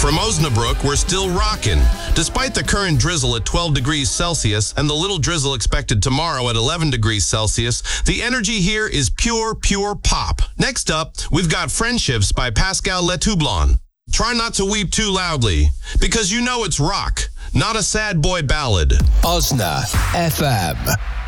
From Osnabrück, we're still rocking. Despite the current drizzle at 12 degrees Celsius and the little drizzle expected tomorrow at 11 degrees Celsius, the energy here is pure pop. Next up, we've got Friendships by Pascal Letoublon. Try not to weep too loudly, because you know it's rock, not a sad boy ballad. Osna FM.